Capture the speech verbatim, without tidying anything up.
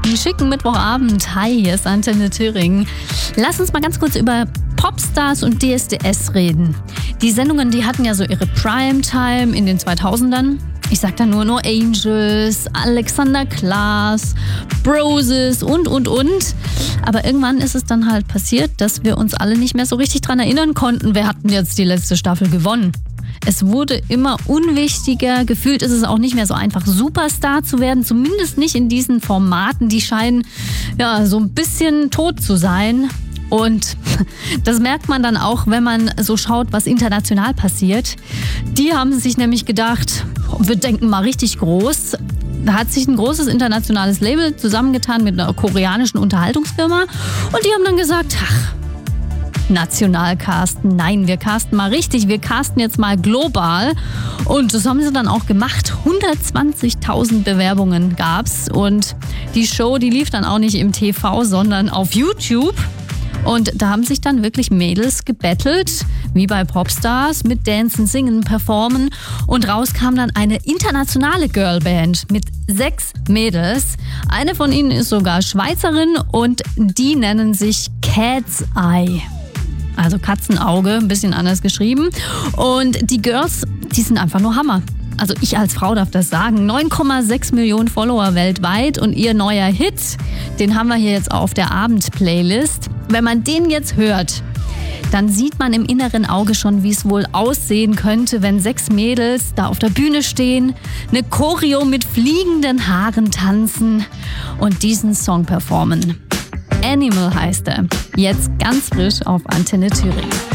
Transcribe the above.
Einen schicken Mittwochabend. Hi, hier ist Antenne Thüringen. Lass uns mal ganz kurz über Popstars und D S D S reden. Die Sendungen, die hatten ja so ihre Primetime in den zweitausendern. Ich sag da nur No Angels, Alexander Klaas, Broses und, und, und. Aber irgendwann ist es dann halt passiert, dass wir uns alle nicht mehr so richtig dran erinnern konnten, wer hat denn jetzt die letzte Staffel gewonnen. Es wurde immer unwichtiger. Gefühlt ist es auch nicht mehr so einfach, Superstar zu werden. Zumindest nicht in diesen Formaten. Die scheinen ja so ein bisschen tot zu sein. Und das merkt man dann auch, wenn man so schaut, was international passiert. Die haben sich nämlich gedacht, wir denken mal richtig groß. Da hat sich ein großes internationales Label zusammengetan mit einer koreanischen Unterhaltungsfirma. Und die haben dann gesagt, ach, national casten. Nein, wir casten mal richtig. Wir casten jetzt mal global. Und das haben sie dann auch gemacht. hundertzwanzigtausend Bewerbungen gab's. Und die Show, die lief dann auch nicht im T V, sondern auf YouTube. Und da haben sich dann wirklich Mädels gebettelt, wie bei Popstars, mit Dancen, Singen, Performen. Und raus kam dann eine internationale Girlband mit sechs Mädels. Eine von ihnen ist sogar Schweizerin und die nennen sich Cat's Eye. Also Katzenauge, ein bisschen anders geschrieben. Und die Girls, die sind einfach nur Hammer. Also ich als Frau darf das sagen. neun Komma sechs Millionen Follower weltweit und ihr neuer Hit, den haben wir hier jetzt auf der Abend-Playlist. Wenn man den jetzt hört, dann sieht man im inneren Auge schon, wie es wohl aussehen könnte, wenn sechs Mädels da auf der Bühne stehen, eine Choreo mit fliegenden Haaren tanzen und diesen Song performen. Animal heißt er. Jetzt ganz frisch auf Antenne Thüringen.